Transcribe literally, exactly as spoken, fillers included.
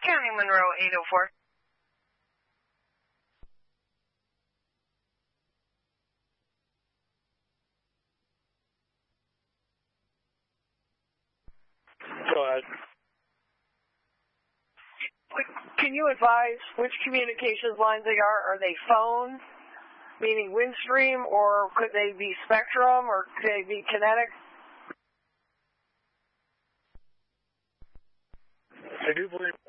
County Monroe eight oh four. Go ahead. Can you advise which communications lines they are? Are they phone, meaning Windstream, or could they be Spectrum, or could they be Kinetic? I do believe